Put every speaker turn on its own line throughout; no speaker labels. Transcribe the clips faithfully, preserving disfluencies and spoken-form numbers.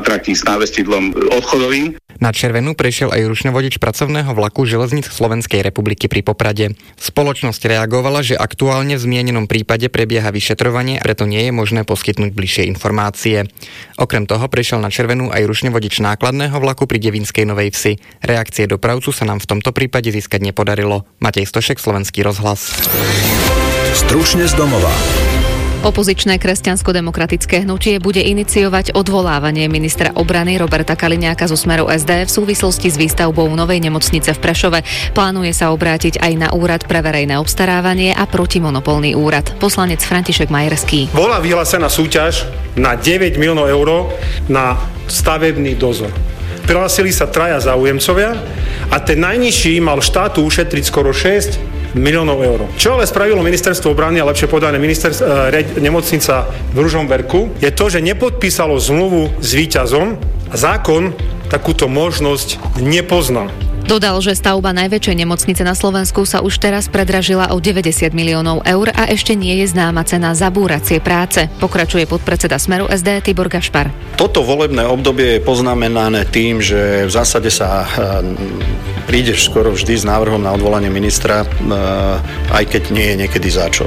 trakti s návestidlom odchodovým.
Na červenú prešiel aj ručný vodič pracovného vlaku železníc Slovenskej republiky pri Poprade. Spoločnosť reagovala, že aktuálne v zmienenom prípade prebieha vyšetrovanie, preto nie je možné poskytnúť bližšie informácie. Okrem toho prešiel na červenú aj ručný vodič nákladného vlaku pri Devínskej Novej Vsi. Reakcie dopravcu sa nám v tomto prípade získať nepodarilo. Matej Stošek, Slovenský rozhlas.
Stručne z domova.
Opozičné kresťansko-demokratické hnutie bude iniciovať odvolávanie ministra obrany Roberta Kaliňáka zo Smeru es dé v súvislosti s výstavbou novej nemocnice v Prešove. Plánuje sa obrátiť aj na Úrad pre verejné obstarávanie a protimonopolný úrad. Poslanec František Majerský.
Bola vyhlásená súťaž na deväť miliónov eur na stavebný dozor. Prihlásili sa traja záujemcovia a ten najnižší mal štátu ušetriť skoro šesť miliónov eur. Čo ale spravilo ministerstvo obrany, a lepšie povedané ministerstvo, e, nemocnica v Ružomberku, je to, že nepodpísalo zmluvu s víťazom a zákon takúto možnosť nepozná.
Dodal, že stavba najväčšej nemocnice na Slovensku sa už teraz predražila o deväťdesiat miliónov eur a ešte nie je známa cena za búracie práce. Pokračuje podpredseda Smeru es dé Tibor Gašpar.
Toto volebné obdobie je poznamenané tým, že v zásade sa prídeš skoro vždy s návrhom na odvolanie ministra, aj keď nie je niekedy začo.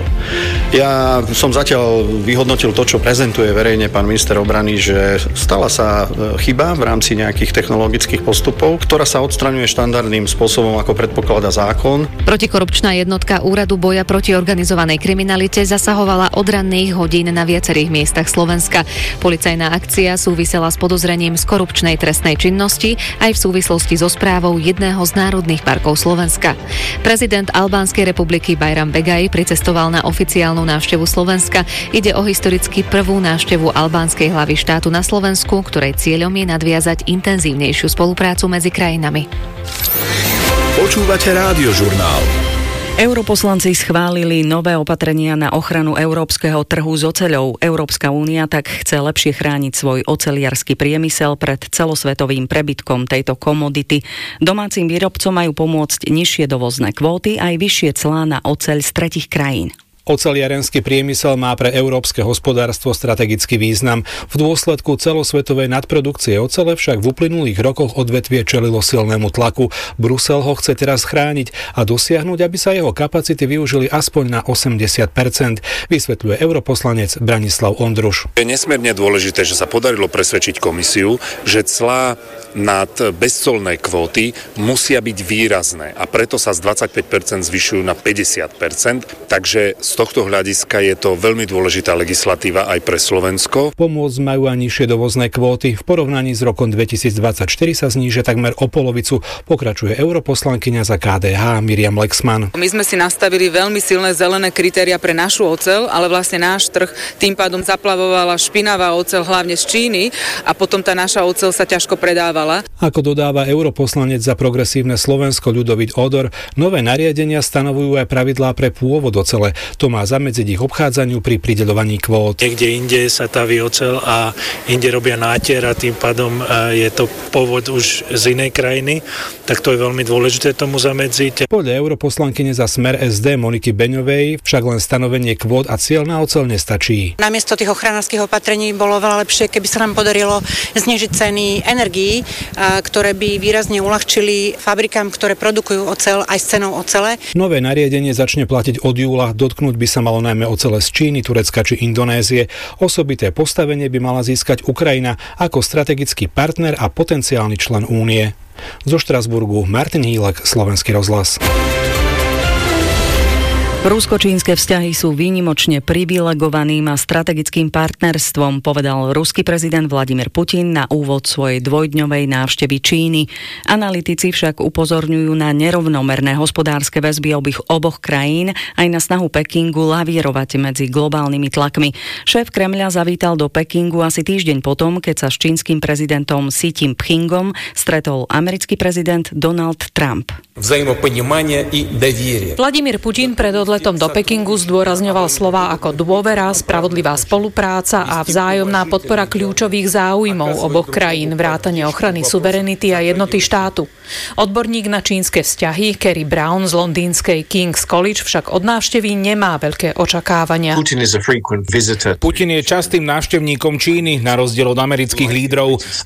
Ja som zatiaľ vyhodnotil to, čo prezentuje verejne pán minister obrany, že stala sa chyba v rámci nejakých technologických postupov, ktorá sa odstraňuje štandardným spôsobom, ako predpokladá zákon.
Protikorupčná jednotka Úradu boja proti organizovanej kriminalite zasahovala od ranných hodín na viacerých miestach Slovenska. Policajná akcia súvisela s podozrením z korupčnej trestnej činnosti aj v súvislosti so správou jedného z národných parkov Slovenska. Prezident Albánskej republiky Bajram Begaj pricestoval na oficiálnu návštevu Slovenska. Ide o historicky prvú návštevu albánskej hlavy štátu na Slovensku, ktorej cieľom je nadviazať intenzívnejšiu spoluprácu medzi krajinami.
Počúvate Rádiožurnál.
Europoslanci schválili nové opatrenia na ochranu európskeho trhu s oceľou. Európska únia tak chce lepšie chrániť svoj oceliarsky priemysel pred celosvetovým prebytkom tejto komodity. Domácim výrobcom majú pomôcť nižšie dovozné kvóty aj vyššie clá na oceľ z tretích krajín.
Oceliarenský priemysel má pre európske hospodárstvo strategický význam. V dôsledku celosvetovej nadprodukcie ocele však v uplynulých rokoch odvetvie čelilo silnému tlaku. Brusel ho chce teraz chrániť a dosiahnuť, aby sa jeho kapacity využili aspoň na osemdesiat percent, vysvetľuje europoslanec Branislav Ondruš.
Je nesmierne dôležité, že sa podarilo presvedčiť komisiu, že clá nad bezcolné kvóty musia byť výrazné a preto sa z dvadsaťpäť percent zvyšujú na päťdesiat percent, takže z tohto hľadiska je to veľmi dôležitá legislatíva aj pre Slovensko.
Pomôcť majú aj nižšie dovozné kvóty. V porovnaní s rokom dvetisícdvadsaťštyri sa znížia takmer o polovicu, pokračuje europoslankyňa za ká dé há Miriam Lexman.
My sme si nastavili veľmi silné zelené kritéria pre našu oceľ, ale vlastne náš trh tým pádom zaplavovala špinavá oceľ hlavne z Číny a potom tá naša oceľ sa ťažko predávala.
Ako dodáva europoslanec za Progresívne Slovensko Ľudovít Odor, nové nariadenia stanovujú aj pravidlá pre pôvod ocele. To má zamedziť ich obchádzaniu pri prideľovaní kvót.
Niekde inde sa taví oceľ a inde robia nátier a tým pádom je to pôvod už z inej krajiny, tak to je veľmi dôležité tomu zamedziť.
Podľa europoslankyne za Smer es dé Moniky Beňovej však len stanovenie kvót a cieľ na oceľ nestačí.
Namiesto tých ochranárskych opatrení bolo veľa lepšie, keby sa nám podarilo znížiť ceny energií, ktoré by výrazne uľahčili fabrikám, ktoré produkujú oceľ aj s cenou ocele.
Nové nariadenie začne platiť od júla. Dotknúť by sa malo najmä ocele z Číny, Turecka či Indonézie. Osobité postavenie by mala získať Ukrajina ako strategický partner a potenciálny člen Únie. Zo Štrasburgu Martin Hílek, Slovenský rozhlas.
Rusko-čínske vzťahy sú výnimočne privilegovaným a strategickým partnerstvom, povedal ruský prezident Vladimír Putin na úvod svojej dvojdňovej návštevy Číny. Analytici však upozorňujú na nerovnomerné hospodárske väzby obých oboch krajín aj na snahu Pekingu lavírovať medzi globálnymi tlakmi. Šéf Kremľa zavítal do Pekingu asi týždeň potom, keď sa s čínskym prezidentom Xi Jinpingom stretol americký prezident Donald Trump.
Vladimír Putin pred odletom do Pekingu zdôrazňoval slová ako dôvera, spravodlivá spolupráca a vzájomná podpora kľúčových záujmov oboch krajín, vrátane ochrany suverenity a jednoty štátu. Odborník na čínske vzťahy Kerry Brown z londýnskej King's College však od návštevy nemá veľké očakávania.
Putin je častým návštevníkom Číny, na rozdiel od amerických lídrov.